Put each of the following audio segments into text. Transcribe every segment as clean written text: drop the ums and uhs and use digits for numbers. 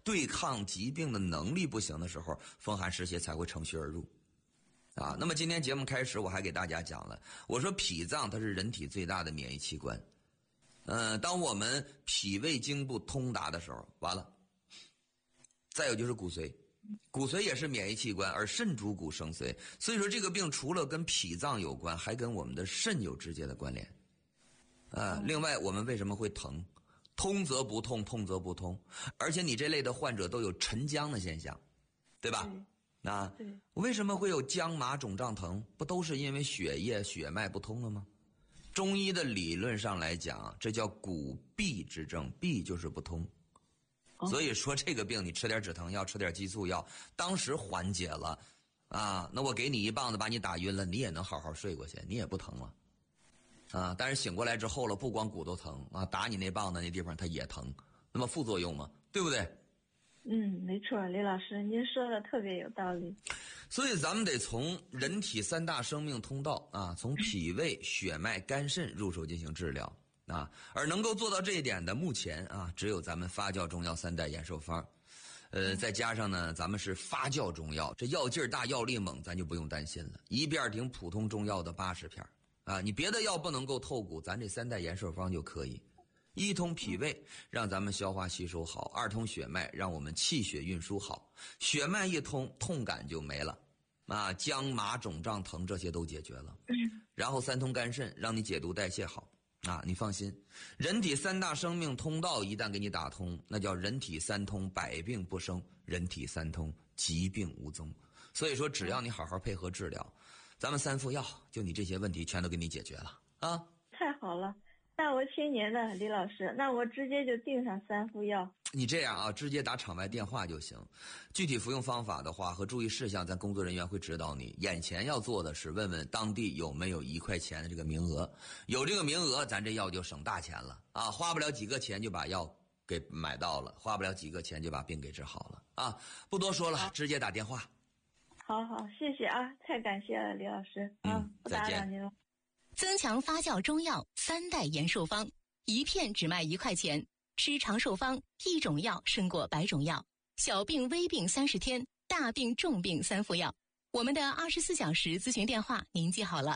对抗疾病的能力不行的时候，风寒湿邪才会乘虚而入。那么今天节目开始，我还给大家讲了，我说脾脏它是人体最大的免疫器官。当我们脾胃经不通达的时候，完了。再有就是骨髓，骨髓也是免疫器官，而肾主骨生髓，所以说这个病除了跟脾脏有关，还跟我们的肾有直接的关联。另外我们为什么会疼？通则不痛，痛则不通，而且你这类的患者都有沉僵的现象，对吧？ 对， 为什么会有僵麻肿胀疼？不都是因为血液血脉不通了吗？中医的理论上来讲，这叫骨闭之症，闭就是不通。所以说这个病你吃点止疼药，吃点激素药，当时缓解了那我给你一棒子把你打晕了，你也能好好睡过去，你也不疼了但是醒过来之后了，不光骨头疼打你那棒子那地方它也疼，那么副作用嘛，对不对？ 没错，李老师您说的特别有道理。 所以咱们得从人体三大生命通道从脾胃血脉肝肾入手进行治疗而能够做到这一点的，目前只有咱们发酵中药3代延寿方。再加上呢，咱们是发酵中药，这药劲儿大，药力猛，咱就不用担心了。一遍顶普通中药的80片你别的药不能够透骨，咱这3代延寿方就可以。一通脾胃，让咱们消化吸收好；二通血脉，让我们气血运输好。血脉一通，痛感就没了僵麻肿胀疼这些都解决了。然后3通肝肾，让你解毒代谢好。你放心，人体3大生命通道一旦给你打通，那叫人体3通，百病不生；人体3通，疾病无踪。所以说，只要你好好配合治疗，咱们3副药，就你这些问题全都给你解决了太好了，那我听您的，李老师，那我直接就订上3副药。 你这样直接打场外电话就行。具体服用方法的话和注意事项，咱工作人员会指导你。眼前要做的是问问当地有没有1块钱的这个名额，有这个名额，咱这药就省大钱了花不了几个钱就把药给买到了，花不了几个钱就把病给治好了不多说了，直接打电话。 好，谢谢太感谢了，李老师不打扰您了。 增强发酵中药3代延寿方，一片只卖1块钱。吃长寿方，一种药胜过100种药。小病微病30天，大病重病3副药。我们的24小时咨询电话您记好了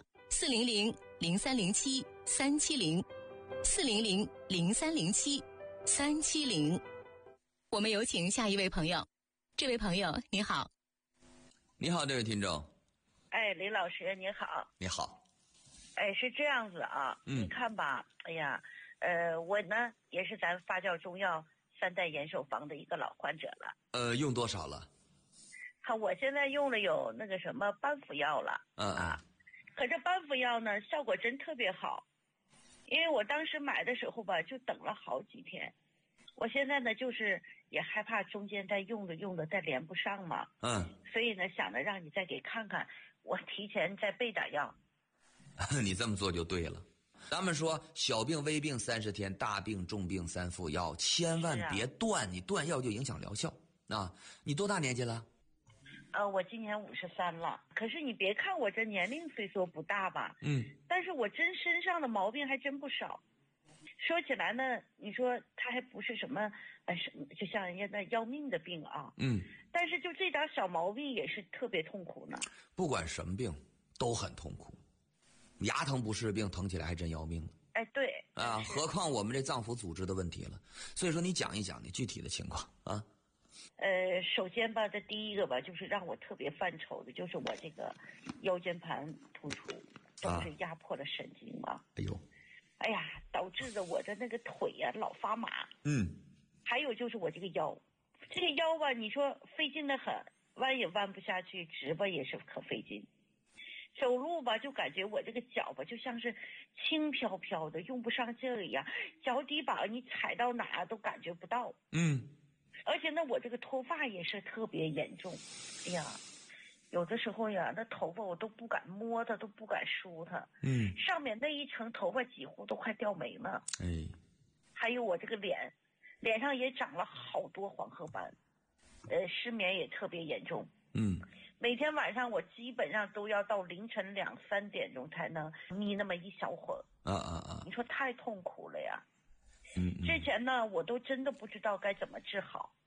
：400-0307-370，400-0307-370。我们有请下一位朋友。这位朋友你好。 你好，这位听众。 李老师你好。 你好。 是这样子你看吧，我呢也是咱发酵中药3代延寿方的一个老患者了。 用多少了？ 我现在用了有那个什么半副药了。可这半副药呢效果真特别好，因为我当时买的时候吧就等了好几天，我现在呢就是也害怕中间再用着再连不上嘛。所以呢想着让你再给看看，我提前再备点药。 你这么做就对了。咱们说小病微病30天，大病重病3副药，千万别断，你断药就影响疗效你多大年纪了？ 我今年53了。可是你别看我这年龄虽说不大吧，但是我真身上的毛病还真不少。说起来呢，你说他还不是什么就像人家那要命的病但是就这点小毛病也是特别痛苦呢。 不管什么病都很痛苦，牙疼不是病，疼起来还真要命。 对何况我们这脏腑组织的问题了。所以说你讲一讲你具体的情况首先吧，这第一个吧，就是让我特别犯愁的，就是我这个腰间盘突出都是压迫了神经嘛。导致的我的那个腿老发麻。还有就是我这个腰吧，你说费劲的很，弯也弯不下去，直吧也是可费劲。走路吧就感觉我这个脚吧就像是轻飘飘的，用不上劲儿一样，脚底板你踩到哪都感觉不到。而且呢我这个脱发也是特别严重。有的时候那头发我都不敢摸它，都不敢梳它。上面那一层头发几乎都快掉没了。还有我这个脸上也长了好多黄褐斑，失眠也特别严重。每天晚上我基本上都要到凌晨2、3点钟才能眯那么一小会儿。你说太痛苦了呀。之前呢我都真的不知道该怎么治好。